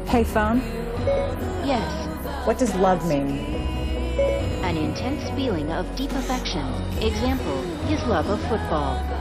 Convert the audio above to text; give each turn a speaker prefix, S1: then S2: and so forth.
S1: Hey, phone.
S2: Yes.
S1: What does love mean?
S2: An intense feeling of deep affection. Example, his love of football.